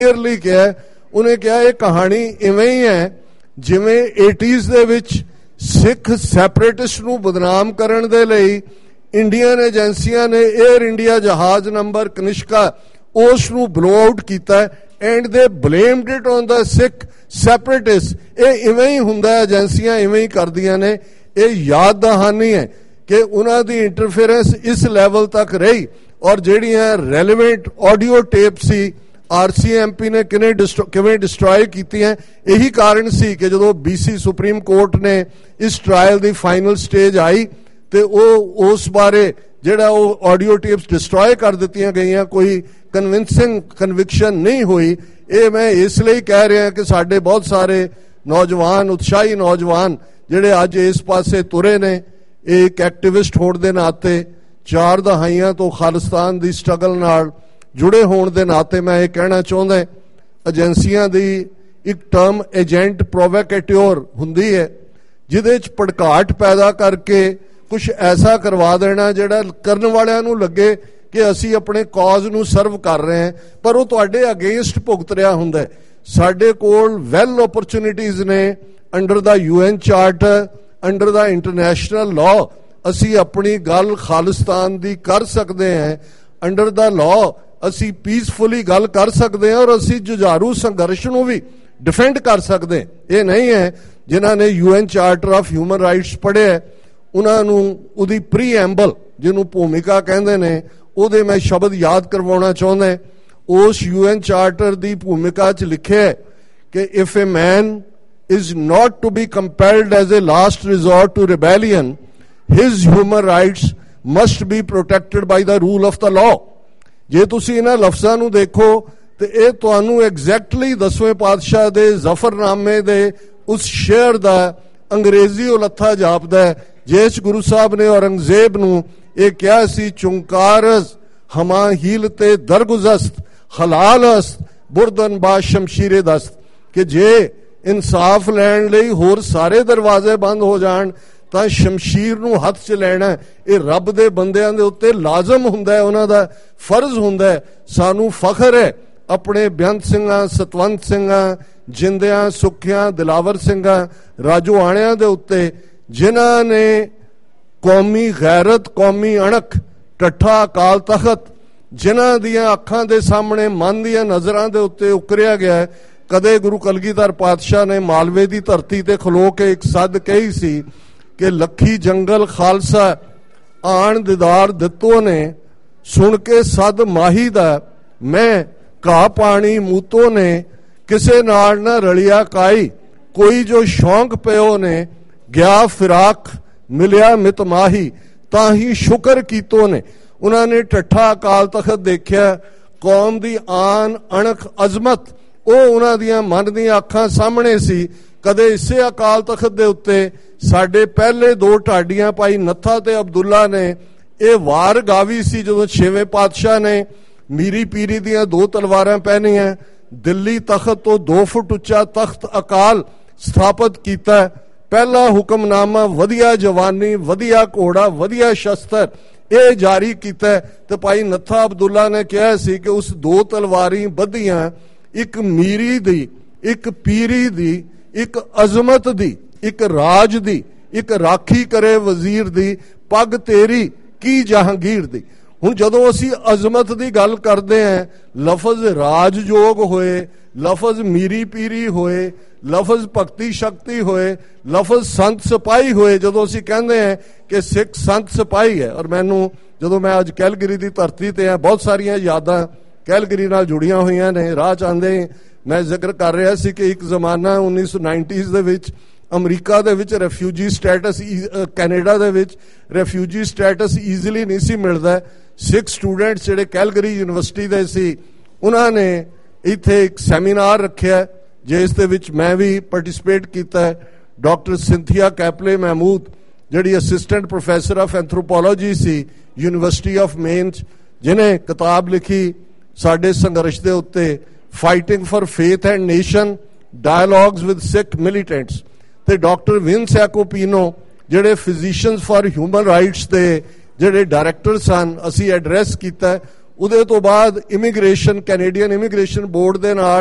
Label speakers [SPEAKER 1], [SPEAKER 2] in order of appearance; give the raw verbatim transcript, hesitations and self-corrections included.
[SPEAKER 1] Clearly कहा, उन्हें कहा ये कहानी इवें ही है जिवें एटीज़ दे विच सिख सैपरेटिस्ट नूं बदनाम करन दे लई इंडियन एजेंसियां ने एयर इंडिया जहाज नंबर कनिष्का उस नूं ब्लो आउट कीता and they blamed it on the Sikh सैपरेटिस्ट। ये इवें ही हुंदा है, एजेंसियां इवें ही करदियां ने। ये याद दहानी है कि उन्हां दी इंटरफेरेंस इस लैवल तक रही और जिहड़ियां relevant audio tape C R C M P ने किने किवें डिस्ट्रॉय कीतियां। यही कारण सी कि जदों बी सी सुप्रीम कोर्ट ने इस trial the final stage I तो वो उस बारे जिहड़ा वो ऑडियो टेप्स डिस्ट्रॉय कर दित्तियां गईयां, कोई कन्विंसिंग कन्विक्शन नहीं हुई। ये मैं इसलिए कह रहा कि साडे बहुत सारे नौजवान उत्साही नौजवान जिहड़े अज इस पासे तुरे ने, एक एक्टिविस्ट होण दे नाते चार दहाइयां तो खालिस्तान दी स्ट्रगल नाल जुड़े होने के नाते मैं ये कहना चाहता एजेंसियां दी एक टर्म एजेंट प्रोवोकेट्योर हुंदी है जिहदे च भड़काहट पैदा करके कुछ ऐसा करवा देना जिहड़ा करन वालियां नूं लगे कि असी अपने कॉज नूं सर्व कर रहे हैं, पर वो तुहाडे अगेंस्ट भुगत रहा हुंदा है। साडे कोल वैल अपॉर्चुनिटीज़ ने under the you N charter, under the international law असी अपनी गल खालिस्तान दी कर सकते हैं। अंडर द लॉ असी पीसफुली गल कर सकते हैं और असी जुझारू संघर्ष नूं भी डिफेंड कर सकते हैं। ये नहीं है जिन्हां ने you N charter of human rights पढ़े उन्होंने उहदी प्री एम्बल जिन्हों भूमिका कहते हैं उहदे मैं शब्द याद करवाना चाहता है। उस यू एन चार्टर की भूमिका च लिखे है कि if a man is not to be compelled as a last resort to rebellion his human rights must be protected by the rule of the law. जे तुसी इन्हां लफ्ज़ां नूं देखो तो यह तुहानूं एग्जैक्टली दसवें पातशाह दे जफरनामे दे उस शेर दा अंग्रेजी उलत्था जापदा है जिस गुरु साहब ने औरंगजेब नूं ये कहा सी, चुंकारस हमा हीलते दरगुजस्त हलालस्त बुरदन बा शमशीरे दस्त, कि जे इंसाफ लैण लई होर सारे दरवाजे बंद हो जाण तां शमशीर नूं हत्थ च लैणा ये रब दे बंदियां दे उत्ते लाजम हुंदा है, उन्हां दा फर्ज हुंदा है। सानूं फखर है अपने बेअंत सिंघां, सतवंत सिंघां, जिंदियां सुखियां, दिलावर सिंघां, राजोआणियां दे उत्ते जिन्हां ने कौमी गैरत, कौमी अणख, टट्ठा अकाल तखत जिन्हां दियां अखां दे सामने मन दियां नज़रां दे उत्ते उकरिया गया है। कदे गुरु कलगीधर पातशाह ने मालवे की धरती ते खलो के एक सद कही सी कि लखी जंगल खालसा आन दीदार दित्तो ने सुन के सद माही दा मैं घा पानी मूतो ने किसे नाल ना रलिया काई कोई जो शौक प्यो ने गया फिराक मिलिया मितमाही ताही शुक्र कीतो ने। उन्होंने ठट्ठा अकाल तखत देखिया, कौम दी आन अणख अजमत वो उन्हां दियां मन दियां अखां सामने सी। कदे इसे अकाल तखत दे उत्ते साडे पहले दो ढाडियां भाई नत्था ते अब्दुल्ला ने ये वार गावी सी जदों छेवें पातशाह ने मीरी पीरी दियां दो तलवारां पहनियां, दिल्ली तखत तो दो फुट उच्चा तख्त अकाल स्थापित कीता। पहला हुक्मनामा वधिया जवानी, वधिया घोड़ा, वधिया शस्त्र ये जारी किया। तो भाई नत्था अब्दुल्ला ने कहा सी कि उस दो तलवारी बधियां एक मीरी दी, एक पीरी दी, एक अजमत दी, एक राज दी, एक राखी करे वजीर दी, पग तेरी की जहांगीर दी। हुण जदों असी अजमत की गल करते हैं, लफज राजयोग होए, लफज मीरी पीरी होए, लफज भक्ति शक्ति होए, लफज संत सिपाही होए, जदों असी कहते हैं कि सिख संत सिपाही है। और मैनू जदों मैं अज कैलगरी की धरती ते बहुत सारिया यादां कैलगरी नाल जुड़ियां हुई ने। राह च आंदे मैं जिक्र कर रहा सी कि एक जमाना उन्नीस सौ नाइनटीज़ दे विच अमरीका दे विच रेफ्यूजी स्टेटस, कैनेडा दे विच रेफ्यूजी स्टेटस ईजिली नहीं सी मिलदा। सिख स्टूडेंट्स जिहड़े कैलगरी यूनिवर्सिटी दे सी उन्होंने इत्थे एक सैमीनार रखिया जिस दे विच मैं भी पार्टिसिपेट किया। डॉक्टर सिंथिया कैपले महमूद जिहड़ी assistant professor of anthropology C university of main, जिन्हें किताब लिखी साडे संघर्ष दे उत्ते, fighting for faith and nation, dialogues with Sikh मिलीटेंट्स। ते डॉक्टर विंस एक्विनो जिहड़े फिजिशियंस फॉर ह्यूमन राइट्स दे जिहड़े डायरैक्टर सन, असी एड्रैस किया। ਉਹਦੇ ਤੋਂ ਬਾਅਦ ਇਮੀਗ੍ਰੇਸ਼ਨ ਕੈਨੇਡੀਅਨ ਇਮੀਗ੍ਰੇਸ਼ਨ ਬੋਰਡ ਦੇ ਨਾਲ